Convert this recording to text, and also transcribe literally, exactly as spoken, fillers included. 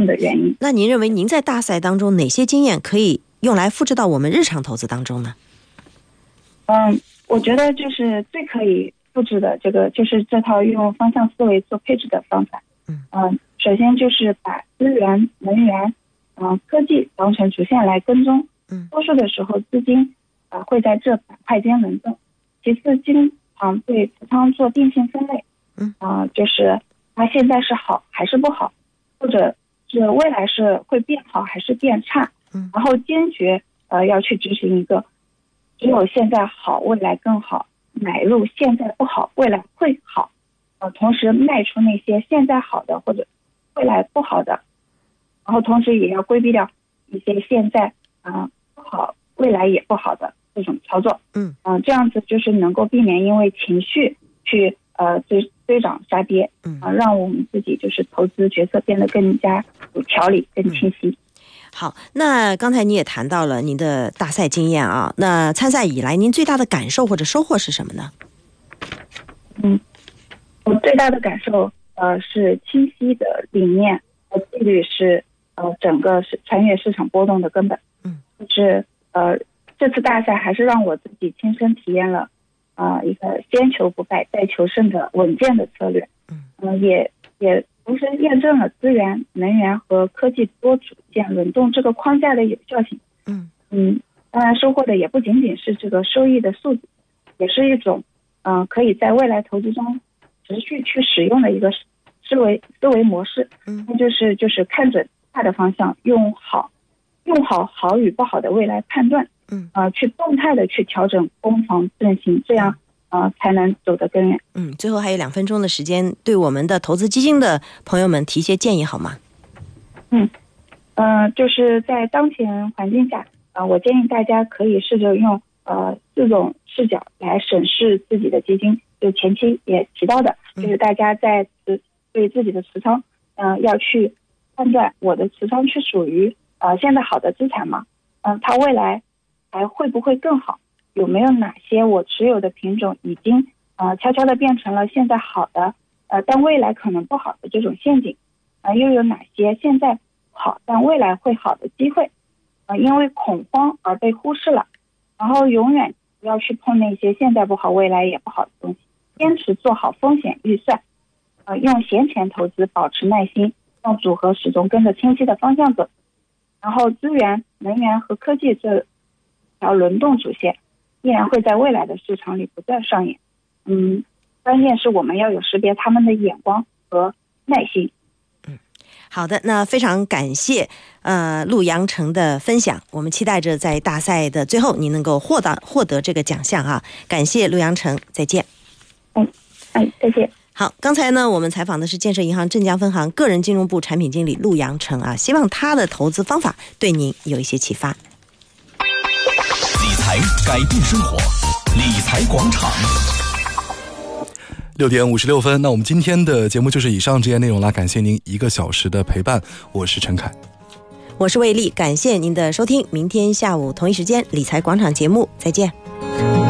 重的原因。 那您认为您在大赛当中哪些经验可以用来复制到我们日常投资当中呢？ 嗯，我觉得就是最可以复制的这个就是这套用方向思维做配置的方法。 嗯， 嗯，首先就是把资源、能源、嗯科技当成主线来跟踪。 嗯， 多数的时候资金啊、呃、会在这板块间轮动。其次，经常对持仓做定性分类。 嗯啊、呃，就是它现在是好还是不好，或者是未来是会变好还是变差。 嗯， 然后坚决呃要去执行一个只有现在好未来更好，买入现在不好未来会好，呃同时卖出那些现在好的或者未来不好的，然后同时也要规避掉一些现在啊、呃、不好未来也不好的这种操作。 嗯嗯、呃，这样子就是能够避免因为情绪去呃追追涨杀跌。 嗯啊、呃，让我们自己就是投资决策变得更加有条理、更清晰。嗯， 好，那刚才你也谈到了您的大赛经验啊，那参赛以来您最大的感受或者收获是什么呢？ 嗯，我最大的感受呃是清晰的理念和纪律是呃整个是穿越市场波动的根本。 嗯， 就是呃这次大赛还是让我自己亲身体验了啊、呃、一个先求不败再求胜的稳健的策略。 嗯， 呃、也也同时验证了资源、能源和科技多组件轮动这个框架的有效性。 嗯嗯，当然收获的也不仅仅是这个收益的数字，也是一种嗯、呃、可以在未来投资中持续去使用的一个思维思维模式。 嗯， 那就是就是看准大的方向，用好用好好与不好的未来判断。 嗯呃去动态的去调整攻防阵型，这样呃才能走得更远。 嗯，最后还有两分钟的时间，对我们的投资基金的朋友们提些建议好吗？ 嗯，呃，就是在当前环境下，呃，我建议大家可以试着用呃四种视角来审视自己的基金。就前期也提到的，就是大家在持对自己的持仓，嗯、呃，要去判断我的持仓是属于呃现在好的资产吗？嗯、呃，它未来还会不会更好？有没有哪些我持有的品种已经呃悄悄的变成了现在好的，呃，但未来可能不好的这种陷阱？呃，又有哪些现在好但未来会好的机会？呃，因为恐慌而被忽视了。然后永远不要去碰那些现在不好未来也不好的东西，坚持做好风险预算，呃，用闲钱投资，保持耐心，让组合始终跟着清晰的方向走。然后资源、能源和科技这条轮动主线依然会在未来的市场里不断上演。嗯，关键是我们要有识别他们的眼光和耐心。 嗯，好的，那非常感谢呃陆阳成的分享，我们期待着在大赛的最后你能够获得获得这个奖项啊！感谢陆阳成，再见。 嗯，哎，再见。 好，刚才呢我们采访的是建设银行镇江分行个人金融部产品经理陆阳成啊，希望他的投资方法对您有一些启发。 理财改变生活，理财广场。 六点五十六分，那我们今天的节目就是以上这些内容啦，感谢您一个小时的陪伴，我是陈凯， 我是魏丽，感谢您的收听，明天下午同一时间理财广场节目再见。